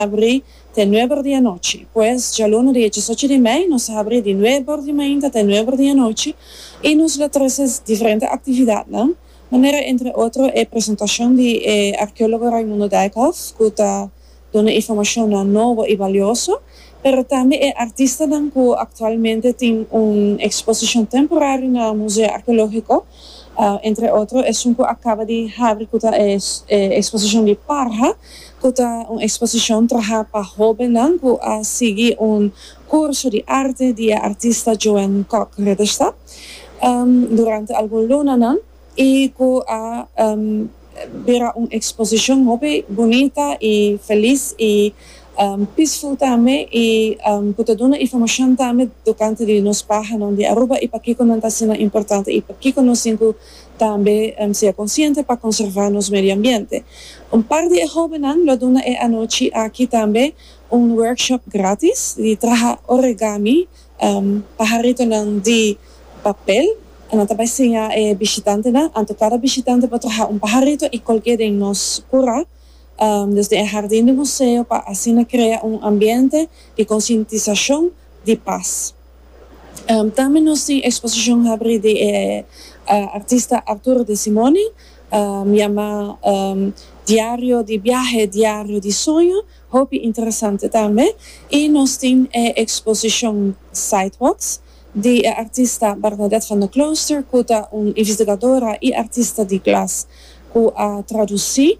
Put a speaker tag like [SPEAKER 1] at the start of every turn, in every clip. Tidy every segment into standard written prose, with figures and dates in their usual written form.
[SPEAKER 1] abre de 9 da noite. Pois, já aluno dia 18 de maio, nós abre de 9 de manhã até 9 da noite e nos trazemos diferentes atividades, né? Maneira, entre outros, é a apresentação de arqueólogo Raimundo Dijkhoff, que está dando informação nova e valiosa, mas também é artista que atualmente tem uma exposição temporária no Museu Arqueológico. Entre outros, é um que acaba de abrir a exposição de Parra, que é uma exposição para jovens que seguir curso de arte de artista Joan Kok Redestad durante alguns lunas, e que verá uma exposição muito bonita e feliz e peaceful também, e que te dá informação também do canto de nos páginas de Aruba e para que não está sendo importante e para que nós também seja consciente para conservar nosso meio ambiente. Par de jovens lo dona a noite aqui também workshop grátis de trabalhar origami, pajarito de papel. Também tinha visitante, cada visitante pode trabalhar pajarito e colocar em nos cura desde o jardim do museu para assim criar ambiente de conscientização de paz. Também nós temos exposição de artista Arturo de Simone, chama Diário de Viaje, Diário de Sonho, muito interessante também. E nós temos exposição Sidewalks, de artista Bernadette van der Klooster, que é uma investigadora e artista de glas, que traduz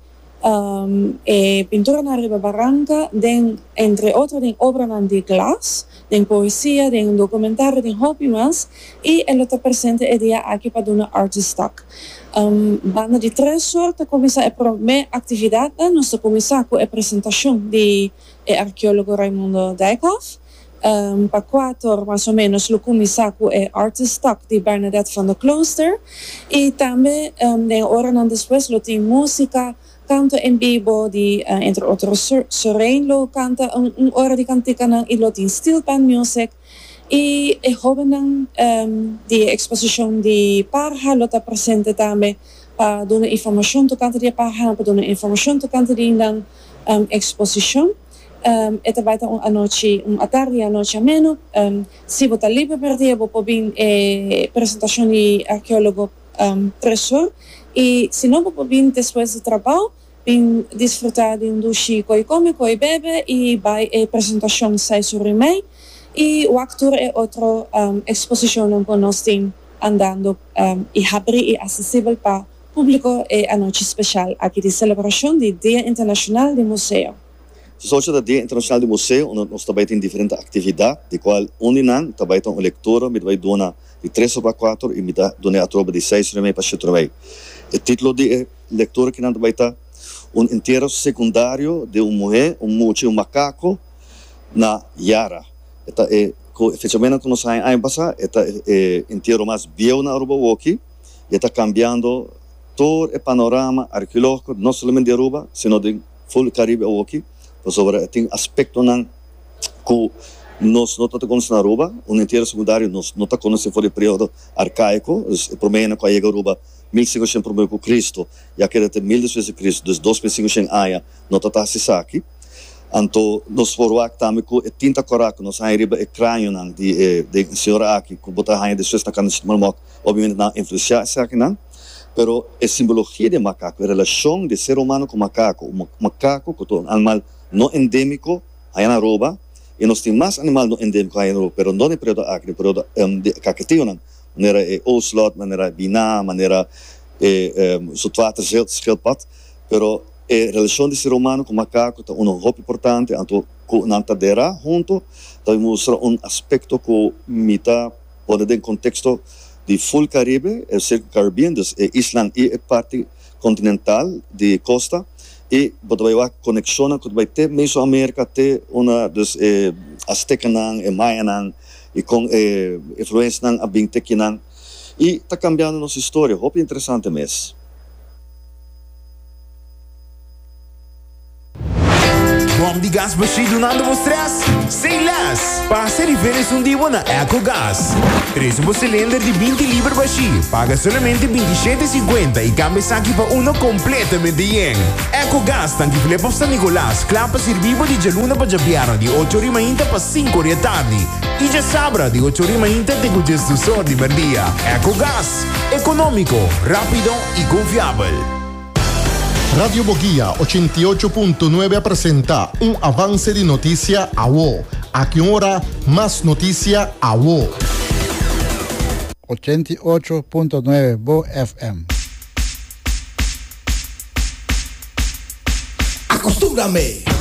[SPEAKER 1] pintura na Riba Barranca, entre outros, tem obra de glas, tem poesia, tem documentário, tem hobby mais, e ela está presente e dia aqui para dar artist talk. Banda de 3 sortes, começa a primeira atividade, nós começamos com a apresentação de arqueólogo Raimundo Dijkhoff. Para 4, mais ou menos, lo começar com o artist talk de Bernadette van der Klooster, e também, de hora depois, lo tem música, canto em vivo de, entre outros, Soreno canta uma hora de cantica e lo tem steel band music, e o jovem de exposição de Parra lo está presente também para dar informação tocante de Parra, para dar informação tocante de exposição. Esta vai estar a noite, a tarde, a noite a menos. Se você está livre para dia, você pode vir apresentação de arqueólogo 3 horas. E se não, você pode vir depois do trabalho, vir desfrutar de duche, come, bebe, e vai a apresentação 6 horas e meia. E o actor é outra exposição que nós temos andando e abre e acessível para o público a noite especial aqui de celebração do Dia Internacional do Museu.
[SPEAKER 2] Zoals dat Dia Internacional do Museu, nós também temos diferentes atividades, de qual um também tem uma leitura, me vai donar de 3 para 4 e me dá a tropa de 6 para 7 horas. O título de leitura que não também está inteiro secundário de uma mulher, um macaco na Yara. Esta é efetivamente quando nós saímos passar, esta é inteiro mais bio na Aruba Woki, e está cambiando todo o panorama arqueológico, não somente de Aruba, sino de full Caribe Woki. Sobre tem aspecto nan que nós não estamos na Aruba, inteiro secundário nós não estamos foi o período arcaico, o primeiro que chega a Aruba 1500 primeiro com Cristo, e aquele até 1200 Cristo, dos 2500 anos, não estamos aqui. Então nós foram aqui também com tinta coraco, nós aí riba crânio nan de senhora aqui, que botar aí de suas na cancha, obviamente não influenciar isso aqui não. Pero a simbologia de macaco, a relação de ser humano com macaco, o macaco que é um animal não endêmico aí na Aruba, e nós temos mais animal não endêmico aí na Aruba, pero não é período aqui, período de caquetio, maneira ocelot, maneira biná, maneira zoetwater schildpad, pero a relação de ser humano com macaco é muito importante, então com nantadera junto, então mostra aspecto que mita pode ter contexto de full Caribe, o Círculo Caribbeano, Island e a parte continental de costa, e vai haver conexão com a Mesoamérica, até uma dos Azteca, Maya, e com influência a Bintec, e está cambiando nossa história, muito interessante mesmo.
[SPEAKER 3] Bom de gás baixi donando vos stress? Sem less! Passa referes um dia na EcoGás. Traz um cilindro de 20 libras baixi. Paga somente 27,50 e cambia aqui para uno completamente yen. EcoGás tanque flepa San Nicolás. Clapa servivo di Jaluna para Japiano di 8h30 para 5h da tarde. E já sabra di 8h30 te com gestor de merdia. EcoGás. Econômico, rápido e confiável.
[SPEAKER 4] Radio Boguía 88.9 presenta un avance de noticia a vos. A qué hora más noticia a vos.
[SPEAKER 5] 88.9 Bo FM.
[SPEAKER 6] Acostúmbrame.